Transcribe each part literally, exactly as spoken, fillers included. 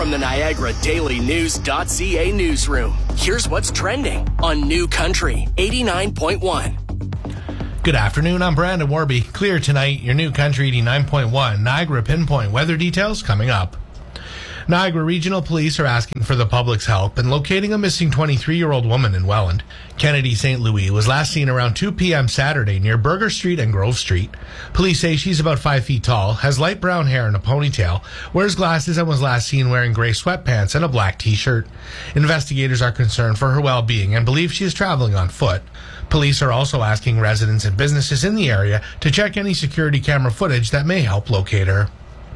From the Niagara Daily News.ca newsroom, here's what's trending on New Country eighty-nine point one. Good afternoon, I'm Brandon Warby. Clear tonight, your New Country eighty-nine point one. Niagara Pinpoint weather details coming up. Niagara Regional Police are asking for the public's help in locating a missing twenty-three-year-old woman in Welland. Kennedy Saint Louis was last seen around two p.m. Saturday near Burger Street and Grove Street. Police say she's about five feet tall, has light brown hair and a ponytail, wears glasses, and was last seen wearing gray sweatpants and a black t-shirt. Investigators are concerned for her well-being and believe she is traveling on foot. Police are also asking residents and businesses in the area to check any security camera footage that may help locate her.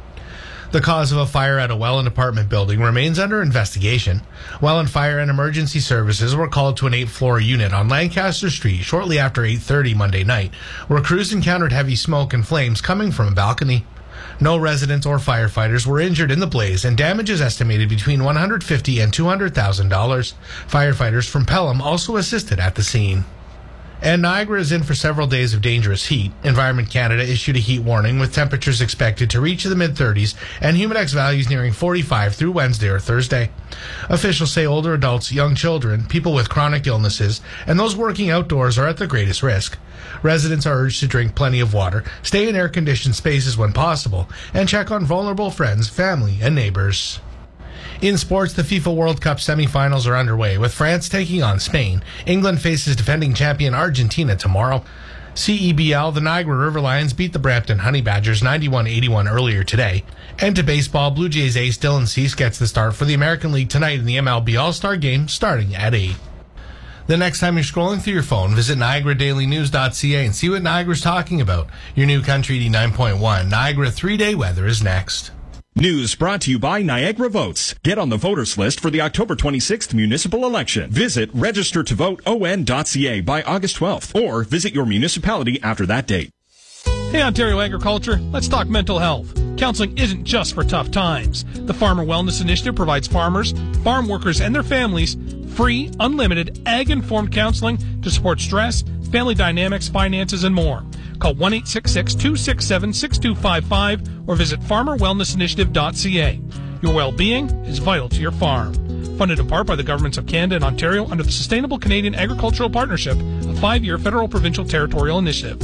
The cause of a fire at a Welland apartment building remains under investigation. Welland Fire and Emergency Services were called to an eighth-floor unit on Lancaster Street shortly after eight thirty Monday night, where crews encountered heavy smoke and flames coming from a balcony. No residents or firefighters were injured in the blaze, and damage is estimated between one hundred fifty thousand dollars and two hundred thousand dollars. Firefighters from Pelham also assisted at the scene. And Niagara is in for several days of dangerous heat. Environment Canada issued a heat warning with temperatures expected to reach the mid-thirties and humidex values nearing forty-five through Wednesday or Thursday. Officials say older adults, young children, people with chronic illnesses, and those working outdoors are at the greatest risk. Residents are urged to drink plenty of water, stay in air-conditioned spaces when possible, and check on vulnerable friends, family, and neighbors. In sports, the FIFA World Cup semifinals are underway, with France taking on Spain. England faces defending champion Argentina tomorrow. C E B L, the Niagara River Lions beat the Brampton Honey Badgers ninety-one eighty-one earlier today. And to baseball, Blue Jays ace Dylan Cease gets the start for the American League tonight in the M L B All-Star Game starting at eight. The next time you're scrolling through your phone, visit Niagara Daily News.ca and see what Niagara's talking about. Your New Country eighty-nine point one. Niagara three-day weather is next. News brought to you by Niagara Votes. Get on the voters list for the October twenty-sixth municipal election. Visit register to vote O N dot C A by August twelfth or visit your municipality after that date. Hey Ontario Agriculture, let's talk mental health. Counseling isn't just for tough times. The Farmer Wellness Initiative provides farmers, farm workers, and their families free, unlimited, ag-informed counseling to support stress, family dynamics, finances, and more. Call one eight six six, two six seven, six two five five or visit farmer wellness initiative dot c a. Your well-being is vital to your farm. Funded in part by the governments of Canada and Ontario under the Sustainable Canadian Agricultural Partnership, a five-year federal provincial territorial initiative.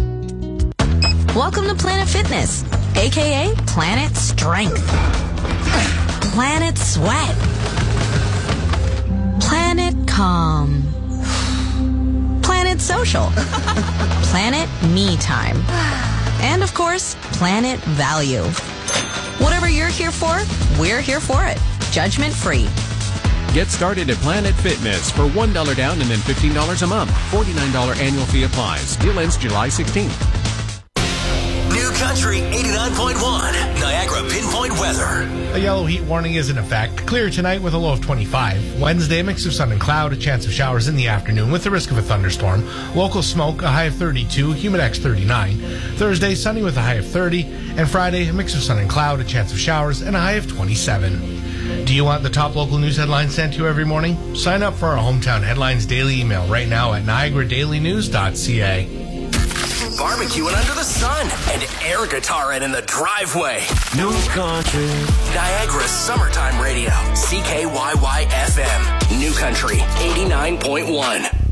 Welcome to Planet Fitness, aka Planet Strength, Planet Sweat, Planet Calm, Planet Social, Planet Me Time, and of course, Planet Value. Whatever you're here for, we're here for it. Judgment free. Get started at Planet Fitness for one dollar down and then fifteen dollars a month. forty-nine dollars annual fee applies. Deal ends July sixteenth. New Country eighty-nine point one. Niagara Pinpoint weather. A yellow heat warning is in effect. Clear tonight with a low of twenty-five. Wednesday, a mix of sun and cloud, a chance of showers in the afternoon with the risk of a thunderstorm. Local smoke, a high of thirty-two, humidex thirty-nine. Thursday, sunny with a high of thirty. And Friday, a mix of sun and cloud, a chance of showers, and a high of twenty-seven. Do you want the top local news headlines sent to you every morning? Sign up for our Hometown Headlines daily email right now at Niagara Daily News dot C A. Barbecuing under the sun and air guitaring in the driveway. New Country. Niagara's summertime radio. C K Y Y F M. New Country eighty-nine point one.